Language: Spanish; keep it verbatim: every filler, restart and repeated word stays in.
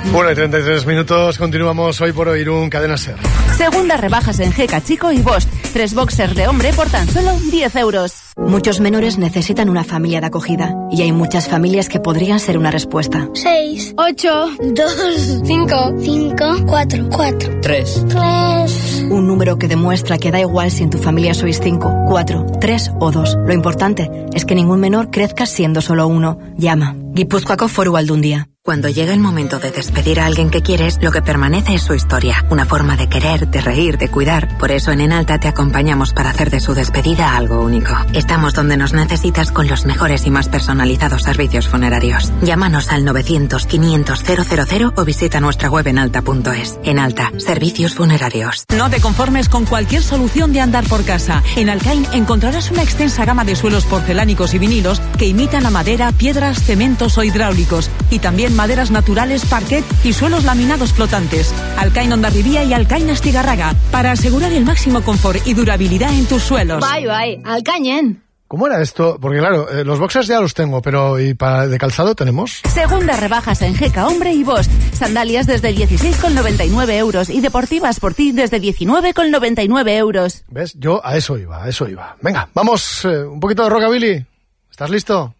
Bueno, y treinta y tres minutos, continuamos hoy por hoy un Cadena Ser. Segunda rebajas en G K Chico y Bosch. Tres boxers de hombre por tan solo diez euros. Muchos menores necesitan una familia de acogida y hay muchas familias que podrían ser una respuesta. seis, ocho, dos, cinco, cinco, cuatro, cuatro, tres. tres. Un número que demuestra que da igual si en tu familia sois cinco, cuatro, tres o dos. Lo importante es que ningún menor crezca siendo solo uno. Llama. Gipuzkoako Foru Aldundia. Cuando llega el momento de despedir a alguien que quieres, lo que permanece es su historia. Una forma de querer, de reír, de cuidar. Por eso en Enalta te acompañamos para hacer de su despedida algo único. Estamos donde nos necesitas con los mejores y más personalizados servicios funerarios. Llámanos al novecientos, quinientos, cero cero cero o visita nuestra web enalta punto es. Enalta, servicios funerarios. No te conformes con cualquier solución de andar por casa. En Alcain encontrarás una extensa gama de suelos porcelánicos y vinilos que imitan la madera, piedras, cementos o hidráulicos. Y también maderas naturales, parquet y suelos laminados flotantes. Alcain Hondarribía y Alcain Astigarraga, para asegurar el máximo confort y durabilidad en tus suelos. Bye, bye. Alcañen. ¿Cómo era esto? Porque claro, eh, los boxers ya los tengo, pero ¿y para de calzado tenemos? Segunda rebajas en G K Hombre y Bosch. Sandalias desde dieciséis con noventa y nueve euros y deportivas por ti desde diecinueve con noventa y nueve euros. ¿Ves? Yo a eso iba, a eso iba. Venga, vamos, eh, un poquito de rockabilly. ¿Estás listo?